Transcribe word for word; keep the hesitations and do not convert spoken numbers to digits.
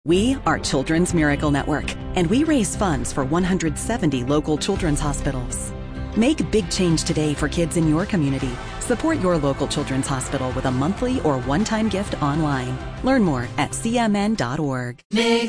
We are Children's Miracle Network, and we raise funds for one hundred seventy local children's hospitals. Make big change today for kids in your community. Support your local children's hospital with a monthly or one-time gift online. Learn more at c m n dot org. Make